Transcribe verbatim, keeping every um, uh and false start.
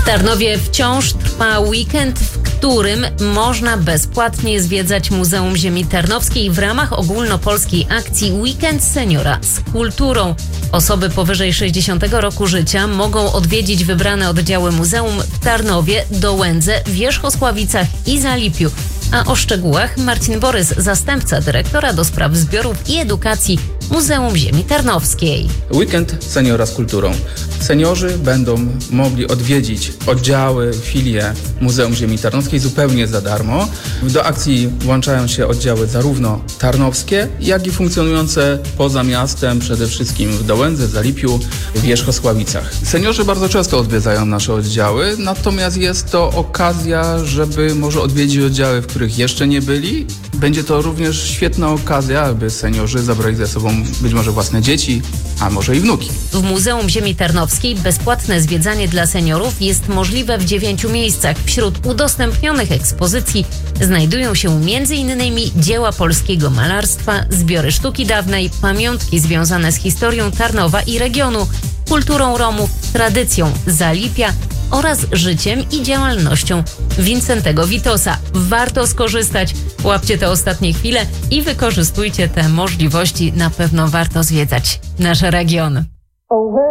W Tarnowie wciąż trwa weekend, w którym można bezpłatnie zwiedzać Muzeum Ziemi Tarnowskiej w ramach ogólnopolskiej akcji Weekend Seniora z kulturą. Osoby powyżej sześćdziesiątego roku życia mogą odwiedzić wybrane oddziały muzeum w Tarnowie, Dołędze, Wierzchosławicach i Zalipiu. A o szczegółach Marcin Borys, zastępca dyrektora do spraw zbiorów i edukacji Muzeum Ziemi Tarnowskiej. Weekend Seniora z kulturą. Seniorzy będą mogli odwiedzić oddziały, filie Muzeum Ziemi Tarnowskiej zupełnie za darmo. Do akcji włączają się oddziały zarówno tarnowskie, jak i funkcjonujące poza miastem, przede wszystkim w Dołędze, Zalipiu, w Wierzchosławicach. Seniorzy bardzo często odwiedzają nasze oddziały, natomiast jest to okazja, żeby może odwiedzić oddziały, w których jeszcze nie byli. Będzie to również świetna okazja, aby seniorzy zabrali ze sobą być może własne dzieci, a może i wnuki. W Muzeum Ziemi Tarnowskiej bezpłatne zwiedzanie dla seniorów jest możliwe w dziewięciu miejscach. Wśród udostępnionych ekspozycji znajdują się między innymi dzieła polskiego malarstwa, zbiory sztuki dawnej, pamiątki związane z historią Tarnowa i regionu, kulturą Romów, tradycją Zalipia oraz życiem i działalnością Wincentego Witosa. Warto skorzystać. Łapcie te ostatnie chwile i wykorzystujcie te możliwości. Na pewno warto zwiedzać nasz region.